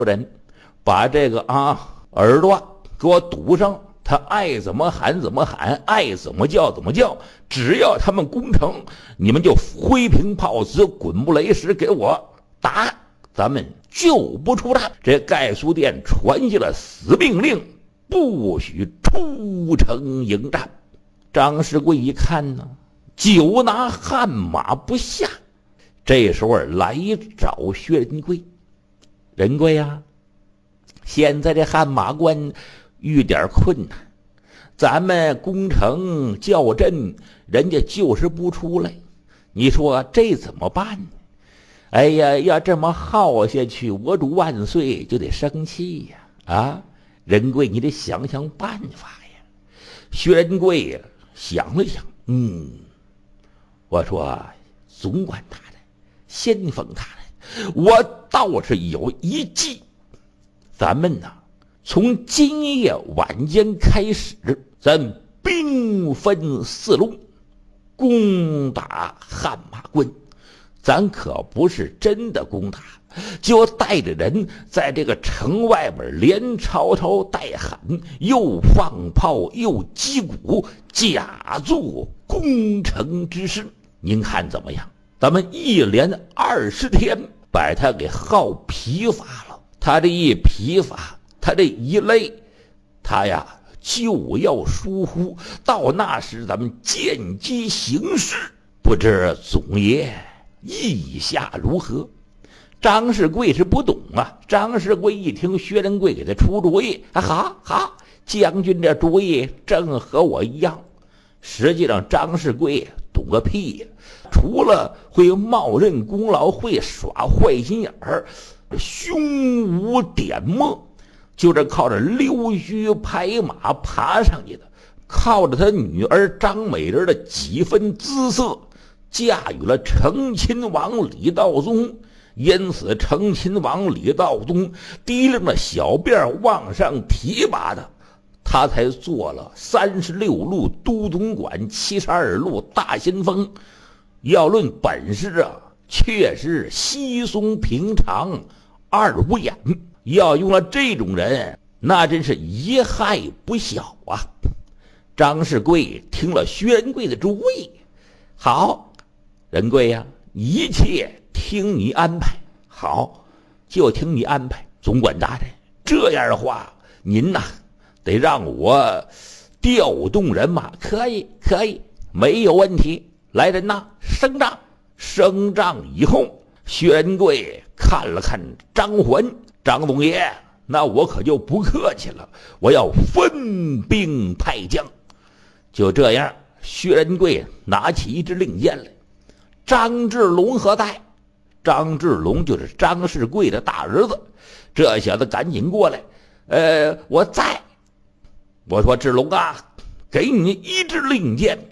人把这个耳朵给我堵上，他爱怎么喊怎么喊，爱怎么叫怎么叫，只要他们攻城，你们就挥平炮石，滚木雷石给我打，咱们就不出战。这盖苏殿传下了死命令，不许出城迎战。张世贵一看呢，久拿汗马不下，这时候来找薛仁贵。仁贵呀，现在这汗马关遇点困难，咱们攻城叫阵，人家就是不出来，你说这怎么办呢？哎呀，要这么耗下去，我主万岁就得生气呀！仁贵，你得想想办法呀。薛仁贵想了想，我说总管他的，先锋他的，我倒是有一计。咱们呢，从今夜晚间开始，咱兵分4路攻打汗马关。咱可不是真的攻打，就带着人在这个城外边连吵吵带喊，又放炮又击鼓，假作攻城之势。您看怎么样？咱们一连20天把他给耗疲乏了，他这一疲乏，他这一累，他呀就要疏忽。到那时咱们见机行事，不知总爷意下如何？张世贵是不懂啊。张世贵一听薛仁贵给他出主意，好，将军这主意正和我一样。实际上张世贵懂个屁呀，除了会冒认功劳，会耍坏心眼儿，胸无点墨，就是靠着溜须拍马爬上去的，靠着他女儿张美人的几分姿色，驾驭了成亲王李道宗，因此成亲王李道宗提溜着小辫往上提拔的，他才做了36路都总管，72路大先锋。要论本事确实稀松平常，二不眼。要用了这种人，那真是贻害不小啊。张世贵听了薛仁贵的主意，好，仁贵呀，一切听你安排。好，就听你安排。总管大人，这样的话，您呐得让我调动人马。可以，没有问题。来人呐，升帐。升帐以后，薛仁贵看了看张环，张总爷，那我可就不客气了，我要分兵派将。就这样，薛仁贵拿起一支令箭来。张志龙何在？张志龙就是张世贵的大儿子。这小子赶紧过来。我在。我说志龙啊，给你一支令箭，